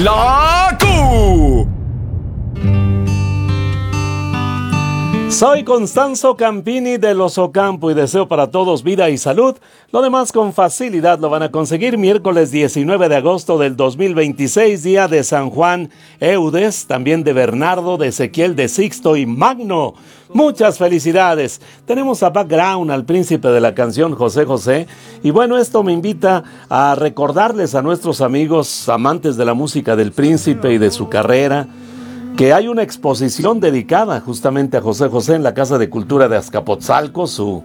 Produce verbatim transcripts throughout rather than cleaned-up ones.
La Q. Soy Constanzo Campini del Osocampo y deseo para todos vida y salud. Lo demás con facilidad lo van a conseguir. Miércoles diecinueve de agosto del dos mil veintiséis, día de San Juan Eudes, también de Bernardo, de Ezequiel, de Sixto y Magno. Muchas felicidades. Tenemos a background al príncipe de la canción, José José. Y bueno, esto me invita a recordarles a nuestros amigos amantes de la música del príncipe y de su carrera, que hay una exposición dedicada justamente a José José en la Casa de Cultura de Azcapotzalco, su,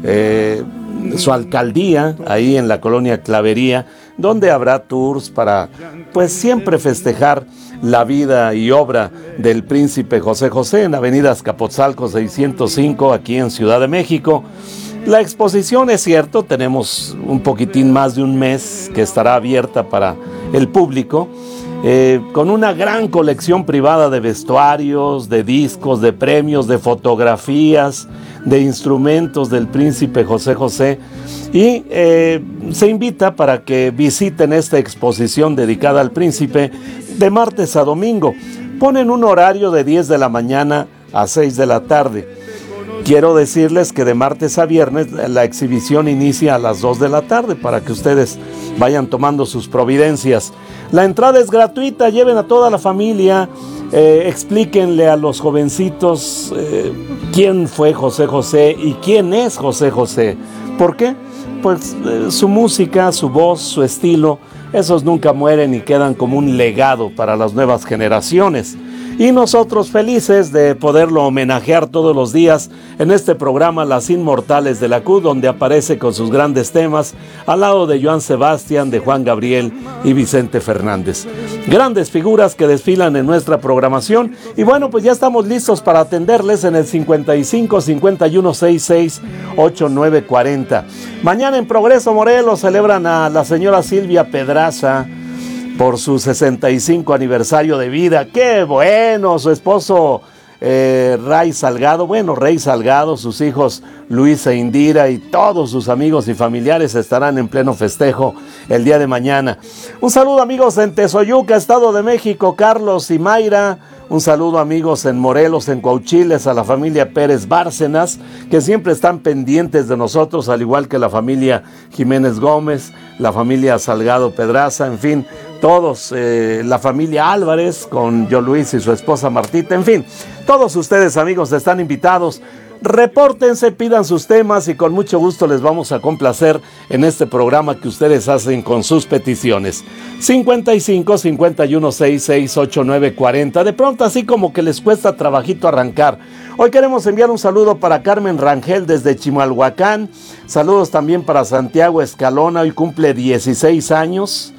eh, su alcaldía, ahí en la colonia Clavería, donde habrá tours para, pues, siempre festejar la vida y obra del príncipe José José en Avenida Azcapotzalco seiscientos cinco, aquí en Ciudad de México. La exposición, es cierto, tenemos un poquitín más de un mes que estará abierta para el público, Eh, con una gran colección privada de vestuarios, de discos, de premios, de fotografías, de instrumentos del príncipe José José. Y eh, se invita para que visiten esta exposición dedicada al príncipe de martes a domingo. Ponen un horario de diez de la mañana a seis de la tarde. Quiero decirles que de martes a viernes la exhibición inicia a las dos de la tarde para que ustedes vayan tomando sus providencias. La entrada es gratuita, lleven a toda la familia, eh, explíquenle a los jovencitos eh, quién fue José José y quién es José José. ¿Por qué? Pues eh, su música, su voz, su estilo, esos nunca mueren y quedan como un legado para las nuevas generaciones. Y nosotros felices de poderlo homenajear todos los días en este programa Las Inmortales de la Q, donde aparece con sus grandes temas al lado de Joan Sebastián, de Juan Gabriel y Vicente Fernández. Grandes figuras que desfilan en nuestra programación. Y bueno, pues ya estamos listos para atenderles en el cincuenta y cinco, cincuenta y uno, sesenta y seis, ochenta y nueve, cuarenta. Mañana en Progreso, Morelos, celebran a la señora Silvia Pedraza por su sesenta y cinco aniversario de vida. ¡Qué bueno! Su esposo eh, Ray Salgado, bueno, Rey Salgado, sus hijos Luis e Indira y todos sus amigos y familiares estarán en pleno festejo el día de mañana. Un saludo, amigos en Tezoyuca, Estado de México, Carlos y Mayra. Un saludo, amigos en Morelos, en Coahuiles, a la familia Pérez Bárcenas, que siempre están pendientes de nosotros, al igual que la familia Jiménez Gómez, la familia Salgado Pedraza, en fin, todos, eh, la familia Álvarez, con yo Luis y su esposa Martita, en fin, todos ustedes, amigos, están invitados. Repórtense, pidan sus temas y con mucho gusto les vamos a complacer en este programa que ustedes hacen con sus peticiones. cincuenta y cinco, cincuenta y uno, sesenta y seis, ochenta y nueve, cuarenta. De pronto así como que les cuesta trabajito arrancar. Hoy queremos enviar un saludo para Carmen Rangel desde Chimalhuacán. Saludos también para Santiago Escalona, hoy cumple dieciséis años.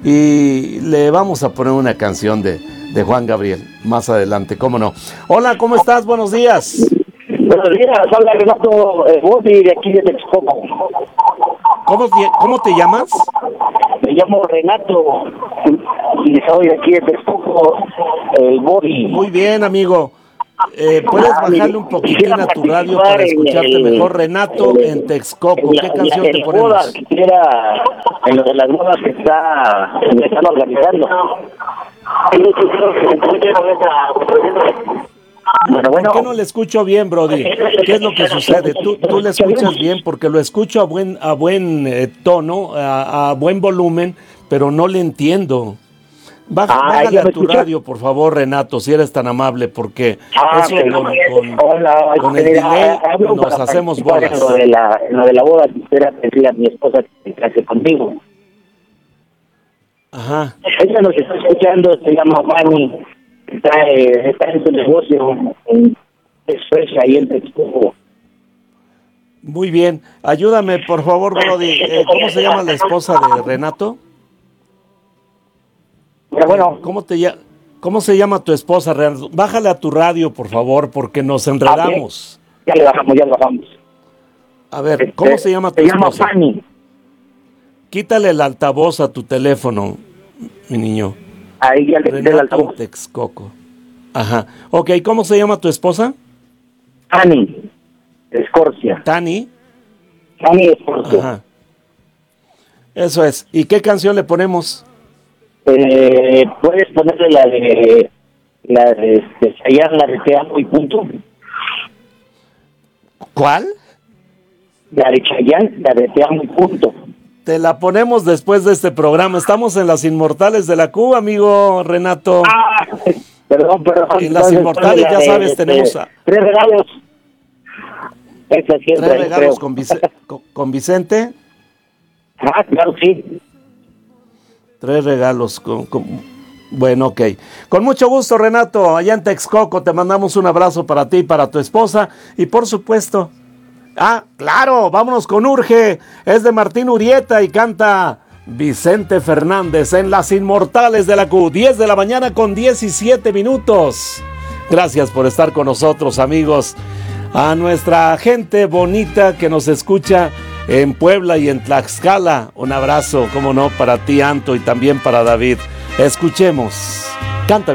Y le vamos a poner una canción de, de Juan Gabriel más adelante, ¿cómo no? Hola, ¿cómo estás? Buenos días. Buenos días, habla Renato eh, Bodi de aquí de Texcoco. ¿Cómo, ¿Cómo te llamas? Me llamo Renato y soy de aquí de Texcoco, el Bodi. Muy bien, amigo. Eh, ¿Puedes Ah, bajarle un poquitín a tu radio para escucharte el, mejor? Renato el, en Texcoco, ¿qué la, canción te ponemos? Bodas, que era en lo de las bodas que está, que están organizando. Bueno, bueno. ¿Por qué no le escucho bien, Brody? ¿Qué es lo que sucede? Tú, tú le escuchas bien porque lo escucho a buen, a buen eh, tono, a, a buen volumen, pero no le entiendo. Baja, ah, bájale a tu escucha? radio, por favor, Renato, si eres tan amable, porque ah, eso okay. con, con, Hola, con el delay nos hacemos bolas. Lo de la, lo de la boda, quisiera pedirle a mi esposa que se case conmigo. Ajá. Ella nos está escuchando, se llama Fanny. Está, eh, está en su negocio en Expresa ahí en Texcoco. Muy bien, ayúdame por favor, Brody. Eh, ¿Cómo se llama la esposa de Renato? Pero bueno, ¿Cómo te llama? ¿Cómo se llama tu esposa, Renato? Bájale a tu radio, por favor, porque nos enredamos. Ya le bajamos, ya le bajamos. A ver, ¿cómo este, se llama tu se esposa? Se llama Fanny. Quítale el altavoz a tu teléfono, mi niño. Ahí ya le quité el altavoz. Texcoco. Ajá. Ok, ¿cómo se llama tu esposa? Tani Escorcia. ¿Tani? Tani Escorcia. Ajá. Eso es. ¿Y qué canción le ponemos? Eh, ¿Puedes ponerle la de la de este, Chayanne, la de Te amo y punto? ¿Cuál? La de Chayanne, la de Te amo y punto. Te la ponemos después de este programa. Estamos en Las Inmortales de la Q, amigo Renato. Ah, perdón, perdón. En Las Inmortales, ya de, sabes, este, tenemos a... tres regalos. Esa sí entra, Tres regalos creo. con, Vice- con, con Vicente. Ah, claro, sí. Tres regalos con, con... Bueno, ok. Con mucho gusto, Renato. Allá en Texcoco te mandamos un abrazo para ti y para tu esposa. Y por supuesto... Ah, claro, vámonos con Urge. Es de Martín Urieta y canta Vicente Fernández en Las Inmortales de la Q. diez de la mañana con diecisiete minutos. Gracias por estar con nosotros, amigos. A nuestra gente bonita que nos escucha en Puebla y en Tlaxcala, un abrazo, como no, para ti, Anto, y también para David. Escuchemos. Canta